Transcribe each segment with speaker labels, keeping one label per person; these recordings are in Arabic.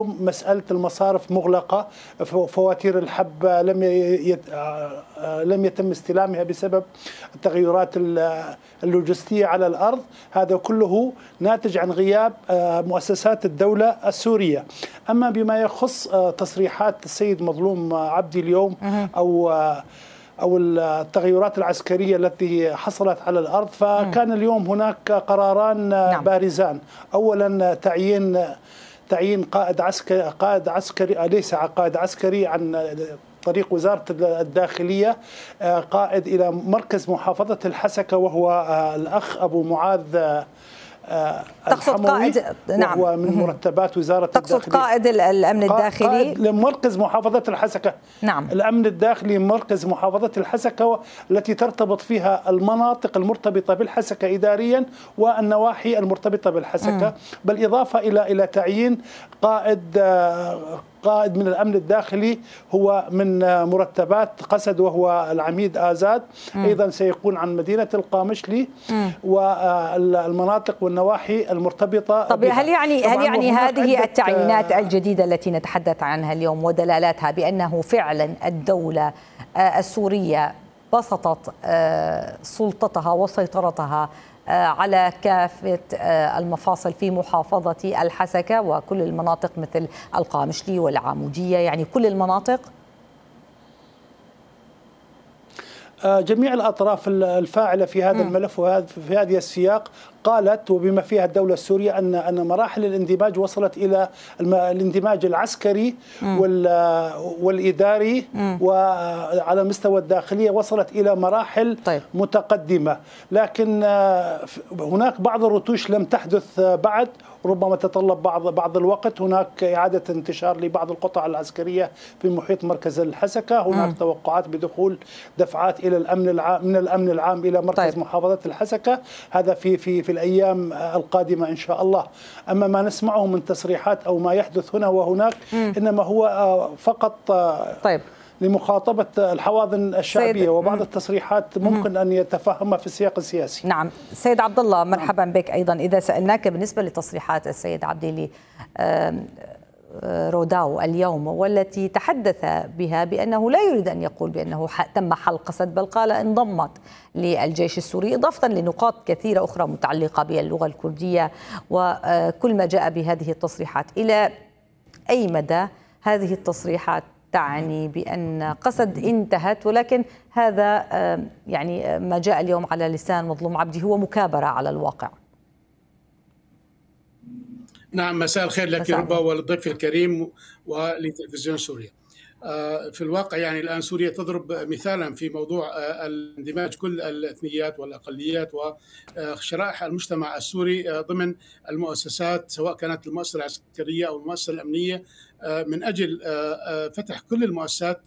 Speaker 1: مسألة المصارف مغلقة، فواتير الحب لم يتم استلامها بسبب التغيرات اللوجستية على الأرض. هذا كله ناتج عن غياب مؤسسات الدولة السورية. أما بما يخص تصريحات السيد مظلوم عبدي اليوم أو التغيرات العسكرية التي حصلت على الأرض، فكان اليوم هناك قراران بارزان. أولا تعيين قائد عسكري ليس قائد عسكري عن طريق وزارة الداخلية، قائد إلى مركز محافظة الحسكة، وهو الأخ أبو معاذ
Speaker 2: تقصد قائد، نعم،
Speaker 1: وهو من مرتبات وزارة الداخلية.
Speaker 2: تقصد قائد الأمن الداخلي،
Speaker 1: قائد لمركز محافظة الحسكة.
Speaker 2: نعم،
Speaker 1: الأمن الداخلي مركز محافظة الحسكة التي ترتبط فيها المناطق المرتبطة بالحسكة إداريا والنواحي المرتبطة بالحسكة، بالإضافة إلى تعيين قائد من الأمن الداخلي هو من مرتبات قسد، وهو العميد آزاد. أيضا سيكون عن مدينة القامشلي والمناطق والنواحي المرتبطة.
Speaker 2: طب هل يعني هذه التعيينات الجديدة التي نتحدث عنها اليوم ودلالاتها بأنه فعلا الدولة السورية بسطت سلطتها وسيطرتها على كافة المفاصل في محافظة الحسكة وكل المناطق مثل القامشلي والعامودية، يعني كل المناطق؟
Speaker 1: جميع الأطراف الفاعلة في هذا الملف وفي هذه السياق قالت، وبما فيها الدولة السورية، أن مراحل الاندماج وصلت إلى الاندماج العسكري والإداري، وعلى مستوى الداخلية وصلت إلى مراحل متقدمة. لكن هناك بعض الرتوش لم تحدث بعد، ربما تتطلب بعض الوقت. هناك إعادة انتشار لبعض القطع العسكرية في محيط مركز الحسكة. هناك توقعات بدخول دفعات إلى من الأمن العام إلى مركز محافظة الحسكة، هذا في الأيام القادمة إن شاء الله. أما ما نسمعه من تصريحات أو ما يحدث هنا وهناك إنما هو فقط لمخاطبة الحواضن الشعبية، وبعض التصريحات ممكن أن يتفهمها في السياق السياسي.
Speaker 2: نعم سيد عبد الله، مرحبا بك. أيضا إذا سألناك بالنسبة لتصريحات السيد عبدي روداو اليوم، والتي تحدث بها بأنه لا يريد أن يقول بأنه تم حل قسد، بل قال انضمت للجيش السوري، إضافة لنقاط كثيرة أخرى متعلقة باللغة الكردية وكل ما جاء بهذه التصريحات، إلى أي مدى هذه التصريحات تعني بأن قسد انتهت، ولكن هذا يعني ما جاء اليوم على لسان مظلوم عبدي هو مكابرة على الواقع؟
Speaker 3: نعم، مساء الخير لك ربا وللضيف الكريم ولتلفزيون سوريا. في الواقع يعني الآن سوريا تضرب مثالا في موضوع الاندماج كل الإثنيات والأقليات وشرائح المجتمع السوري ضمن المؤسسات، سواء كانت المؤسسة العسكرية أو المؤسسة الأمنية، من أجل فتح كل المؤسسات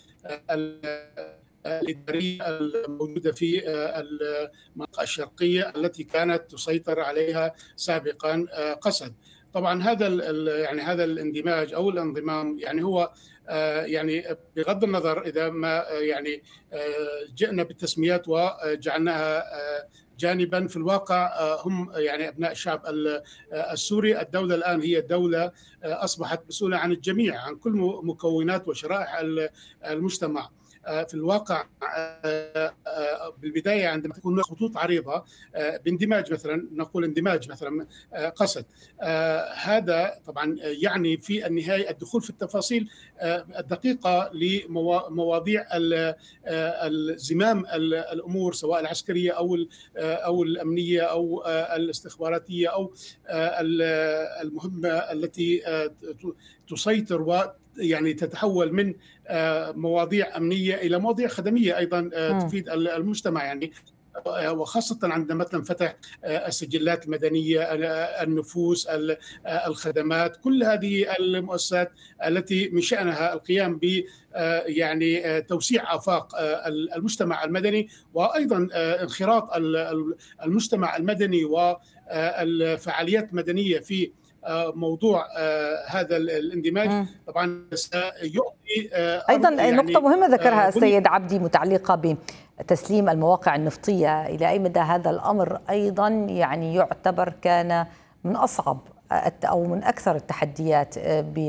Speaker 3: الإدارية الموجودة في المنطقة الشرقية التي كانت تسيطر عليها سابقا قسد. طبعا هذا الاندماج أو الانضمام يعني هو يعني بغض النظر إذا ما يعني جئنا بالتسميات وجعلناها جانبا، في الواقع هم يعني أبناء الشعب السوري. الدولة الآن هي دولة أصبحت مسؤولة عن الجميع، عن كل مكونات وشرائح المجتمع. في الواقع بالبداية عندما تكون خطوط عريضة باندماج، مثلا نقول اندماج مثلا قسد، هذا طبعا يعني في النهاية الدخول في التفاصيل الدقيقة لمواضيع الزمام الأمور، سواء العسكرية أو الأمنية أو الاستخباراتية أو المهمة التي تسيطر يعني تتحول من مواضيع أمنية إلى مواضيع خدمية أيضا تفيد المجتمع، يعني وخاصة عندما تنفتح السجلات المدنية، النفوس، الخدمات، كل هذه المؤسسات التي من شأنها القيام ب يعني توسيع آفاق المجتمع المدني، وأيضا انخراط المجتمع المدني والفعاليات المدنية في موضوع هذا الاندماج. طبعا سيعطي
Speaker 2: أيضا يعني نقطة مهمة ذكرها السيد عبدي متعلقة بتسليم المواقع النفطية، إلى أي مدى هذا الأمر أيضا يعني يعتبر كان من أصعب أو من أكثر التحديات